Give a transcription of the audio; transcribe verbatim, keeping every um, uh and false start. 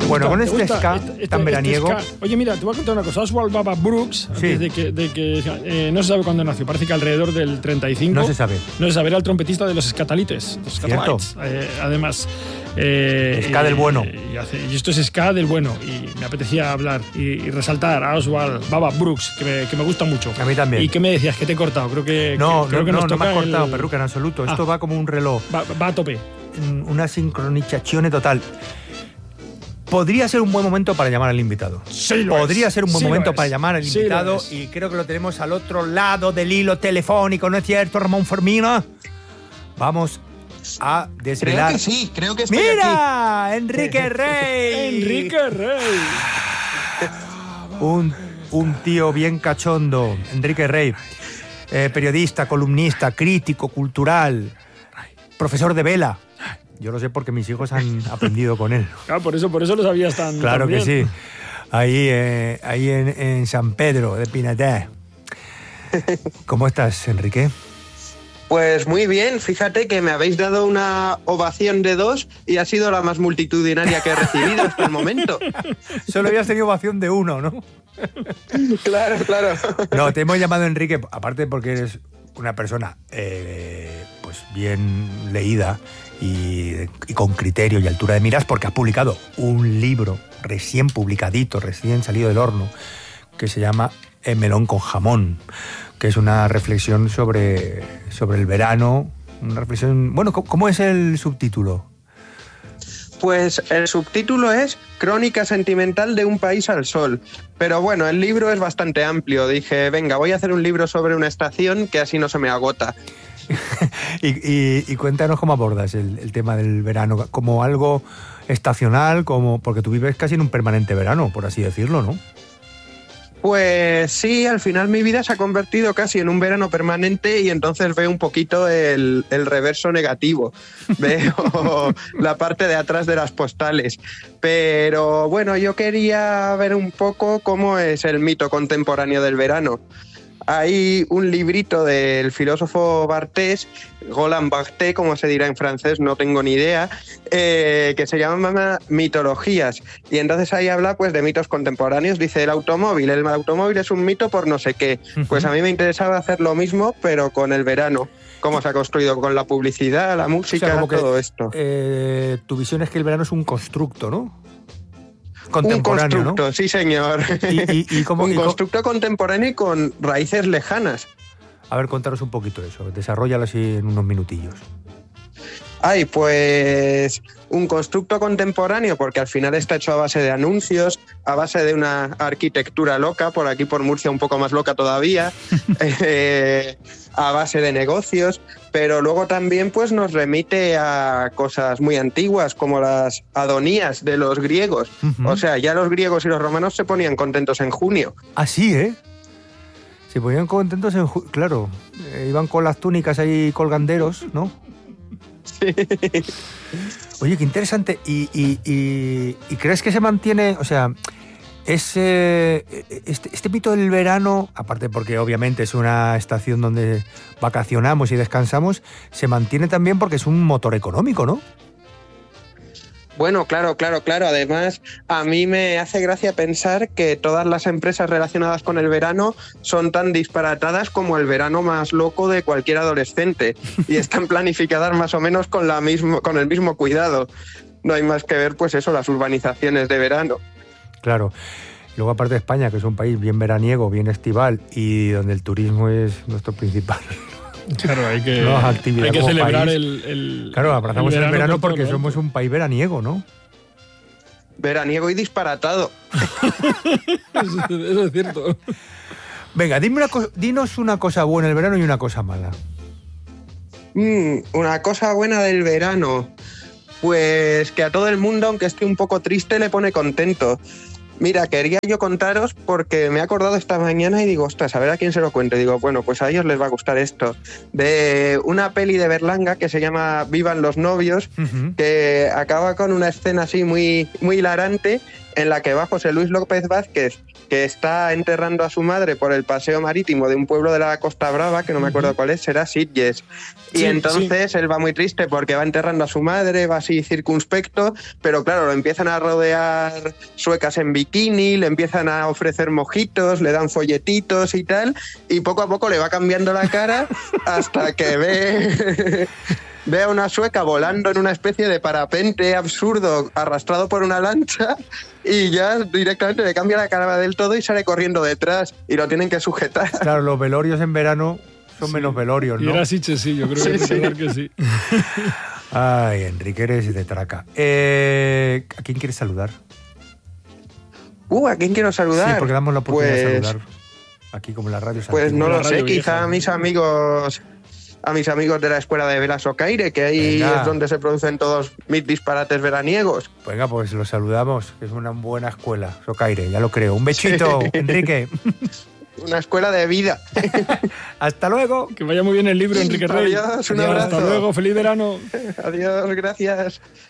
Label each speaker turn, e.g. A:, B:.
A: Bueno, con este
B: gusta,
A: ska
B: este,
A: tan
B: este
A: veraniego...
B: ska. Oye, mira, te voy a contar una cosa. Oswald Baba Brooks,
A: Sí.
B: de que, de que eh, no se sabe cuándo nació, parece que alrededor del treinta y cinco.
A: No se sabe.
B: No se sabe, era el trompetista de los Scatalites. Los
A: Cierto.
B: Scatalites, eh, además. Eh,
A: Ska del bueno.
B: Y, hace- y esto es ska del bueno. Y me apetecía hablar y, y resaltar a Oswald Baba Brooks, que me, que me gusta mucho.
A: A mí también.
B: ¿Y qué me decías? Que te he cortado. Creo que,
A: No,
B: que, creo
A: no,
B: que nos
A: no, no me
B: toca
A: has cortado,
B: el-
A: perruca, en absoluto.
B: Ah.
A: Esto va como un reloj.
B: Va, va a tope.
A: Una sincronización total. Podría ser un buen momento para llamar al invitado.
B: Sí lo
A: Podría
B: es.
A: ser un buen
B: Sí lo
A: momento
B: es.
A: para llamar al
B: Sí lo
A: invitado
B: es.
A: y creo que lo tenemos al otro lado del hilo telefónico, ¿no es cierto, Ramón Fermina? Vamos a
C: Creo
A: desvelar.
C: que sí, creo que estoy aquí.
A: ¡Mira! ¡Enrique Rey!
B: Enrique Rey.
A: Un, un tío bien cachondo. Enrique Rey. Eh, periodista, columnista, crítico, cultural, profesor de vela. Yo lo sé porque mis hijos han aprendido con él.
B: Ah, por eso, por eso lo sabías tan
A: Claro
B: tan
A: que
B: bien.
A: sí. Ahí, eh, ahí en, en San Pedro de Pinaté. ¿Cómo estás, Enrique?
C: Pues muy bien, fíjate que me habéis dado una ovación de dos y ha sido la más multitudinaria que he recibido hasta el momento.
A: Solo habías tenido ovación de uno, ¿no?
C: Claro, claro.
A: No, te hemos llamado Enrique, aparte porque eres una persona eh, pues bien leída y, y con criterio y altura de miras, porque has publicado un libro recién publicadito, recién salido del horno, que se llama El melón con jamón, que es una reflexión sobre, sobre el verano, una reflexión... Bueno, ¿cómo es el subtítulo?
C: Pues el subtítulo es Crónica sentimental de un país al sol. Pero bueno, el libro es bastante amplio. Dije, venga, voy a hacer un libro sobre una estación que así no se me agota.
A: y, y, y cuéntanos cómo abordas el, el tema del verano, como algo estacional, como porque tú vives casi en un permanente verano, por así decirlo, ¿no?
C: Pues sí, al final mi vida se ha convertido casi en un verano permanente y entonces veo un poquito el, el reverso negativo. Veo la parte de atrás de las postales. Pero bueno, yo quería ver un poco cómo es el mito contemporáneo del verano. Hay un librito del filósofo Barthes, Roland Barthes, como se dirá en francés, no tengo ni idea, eh, que se llama Mitologías. Y entonces ahí habla pues de mitos contemporáneos. Dice el automóvil, el automóvil es un mito por no sé qué. Uh-huh. Pues a mí me interesaba hacer lo mismo, pero con el verano. Cómo se ha construido con la publicidad, la música, o sea, como todo que, esto.
A: Eh, tu visión es que el verano es un constructo, ¿no? Contemporáneo,
C: un constructo,
A: ¿no?
C: Sí, señor.
A: ¿Y, y, y cómo,
C: un
A: y
C: constructo cómo... contemporáneo y con raíces lejanas.
A: A ver, contaros un poquito eso, desarrollalo así en unos minutillos.
C: Ay, pues un constructo contemporáneo, porque al final está hecho a base de anuncios, a base de una arquitectura loca, por aquí por Murcia un poco más loca todavía, eh, a base de negocios, pero luego también pues nos remite a cosas muy antiguas, como las adonías de los griegos. Uh-huh. O sea, ya los griegos y los romanos se ponían contentos en junio.
A: Así, ¿eh? Se ponían contentos en junio, claro. Eh, iban con las túnicas ahí colganderos, ¿no?
C: Sí.
A: Oye, qué interesante. ¿Y, y, y, y crees que se mantiene, o sea, ese, este, este mito del verano, aparte porque obviamente es una estación donde vacacionamos y descansamos, se mantiene también porque es un motor económico, ¿no?
C: Bueno, claro, claro, claro. Además, a mí me hace gracia pensar que todas las empresas relacionadas con el verano son tan disparatadas como el verano más loco de cualquier adolescente y están planificadas más o menos con, la mismo, con el mismo cuidado. No hay más que ver, pues eso, las urbanizaciones de verano.
A: Claro. Luego, aparte de España, que es un país bien veraniego, bien estival y donde el turismo es nuestro principal...
B: Claro, hay que,
A: no,
B: hay que celebrar
A: país.
B: el, el
A: Claro, abrazamos el verano, el verano porque
B: todo,
A: somos un país veraniego, ¿no?
C: Veraniego y disparatado.
B: eso, eso es cierto.
A: Venga, dime una co- dinos una cosa buena del verano y una cosa mala.
C: Mm, una cosa buena del verano. Pues que a todo el mundo, aunque esté un poco triste, le pone contento. Mira, quería yo contaros porque me he acordado esta mañana y digo, ostras, a ver a quién se lo cuento. Y digo, bueno, pues a ellos les va a gustar esto. De una peli de Berlanga que se llama Vivan los novios, uh-huh. que acaba con una escena así muy, muy hilarante en la que va José Luis López Vázquez, que está enterrando a su madre por el paseo marítimo de un pueblo de la Costa Brava, que no me acuerdo cuál es, será Sitges. Y
B: Sí,
C: entonces
B: sí.
C: él va muy triste porque va enterrando a su madre, va así circunspecto, pero claro, lo empiezan a rodear suecas en bikini, le empiezan a ofrecer mojitos, le dan folletitos y tal, y poco a poco le va cambiando la cara hasta que ve... ve a una sueca volando en una especie de parapente absurdo arrastrado por una lancha y ya directamente le cambia la cara del todo y sale corriendo detrás y lo tienen que sujetar.
A: Claro, los velorios en verano son
B: Sí.
A: menos velorios,
B: Y
A: ¿no?
B: era Sitges, sí, yo creo
C: Sí,
B: que,
C: sí.
B: recordar que sí.
A: Ay, Enrique, eres de traca. Eh, ¿A quién quieres saludar?
C: Uh, ¿a quién quiero saludar?
A: Sí, porque damos la oportunidad de
C: Pues-
A: saludar aquí como en la radio.
C: Pues no
B: La
C: lo sé,
B: radio
C: quizá
B: vieja.
C: a mis amigos a mis amigos de la escuela de Vela Socaire, que ahí
A: Venga.
C: es donde se producen todos mis disparates veraniegos.
A: Venga, pues los saludamos, que es una buena escuela, Socaire, ya lo creo. Un besito,
C: Sí.
A: Enrique.
C: Una escuela de vida.
A: Hasta luego.
B: Que vaya muy bien el libro, Enrique Rey.
C: Adiós, un abrazo.
B: Hasta luego, feliz verano.
C: Adiós, gracias.